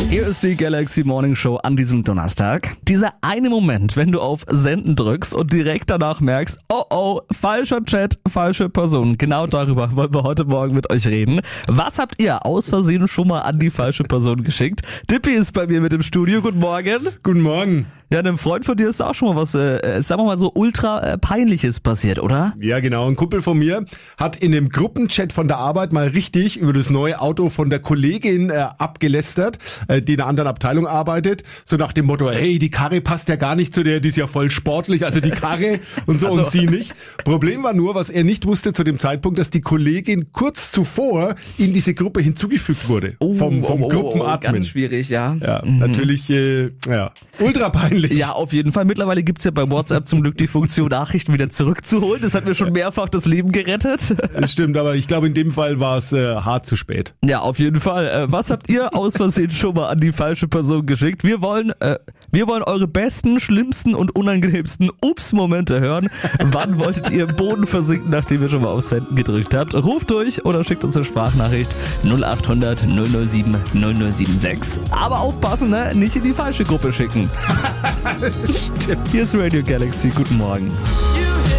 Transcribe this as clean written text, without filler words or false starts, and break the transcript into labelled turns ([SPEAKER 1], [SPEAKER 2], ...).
[SPEAKER 1] Hier ist die Galaxy Morning Show an diesem Donnerstag. Dieser eine Moment, wenn du auf Senden drückst und direkt danach merkst, oh, falscher Chat, falsche Person. Genau darüber wollen wir heute Morgen mit euch reden. Was habt ihr aus Versehen schon mal an die falsche Person geschickt? Dippy ist bei mir mit im Studio. Guten Morgen.
[SPEAKER 2] Guten Morgen.
[SPEAKER 1] Ja, einem Freund von dir ist auch schon mal was, sagen wir mal so ultra Peinliches passiert, oder?
[SPEAKER 2] Ja, genau. Ein Kumpel von mir hat in dem Gruppenchat von der Arbeit mal richtig über das neue Auto von der Kollegin abgelästert, die in einer anderen Abteilung arbeitet. So nach dem Motto, hey, die Karre passt ja gar nicht zu der, die ist ja voll sportlich, also die Karre und so und sie nicht. Problem war nur, was er nicht wusste zu dem Zeitpunkt, dass die Kollegin kurz zuvor in diese Gruppe hinzugefügt wurde. Vom Gruppenadmin.
[SPEAKER 1] Ganz schwierig, ja.
[SPEAKER 2] Ja, natürlich, ultra peinlich.
[SPEAKER 1] Ja, auf jeden Fall. Mittlerweile gibt's ja bei WhatsApp zum Glück die Funktion, Nachrichten wieder zurückzuholen. Das hat mir schon mehrfach das Leben gerettet.
[SPEAKER 2] Das stimmt, aber ich glaube, in dem Fall war es hart zu spät.
[SPEAKER 1] Ja, auf jeden Fall. Was habt ihr aus Versehen schon mal an die falsche Person geschickt? Wir wollen eure besten, schlimmsten und unangenehmsten Ups-Momente hören. Wann wolltet ihr im Boden versinken, nachdem ihr schon mal auf Senden gedrückt habt? Ruft durch oder schickt uns eine Sprachnachricht 0800 007 0076. Aber aufpassen, ne? Nicht in die falsche Gruppe schicken.
[SPEAKER 2] Stimmt.
[SPEAKER 1] Hier ist Radio Galaxy. Guten Morgen.